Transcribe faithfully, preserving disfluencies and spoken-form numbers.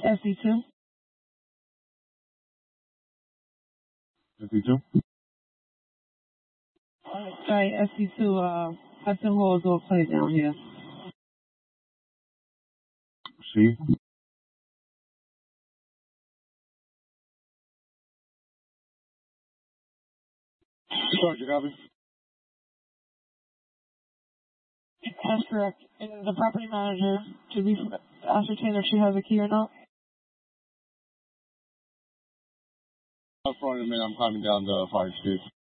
S C two. S C two? Sorry, S C two, uh, Hudson Hall is all play down here. See? Sorry, you copy? That's correct. And the property manager, to be ascertain if she has a key or not. Up front in a minute, I'm climbing down the fire escape.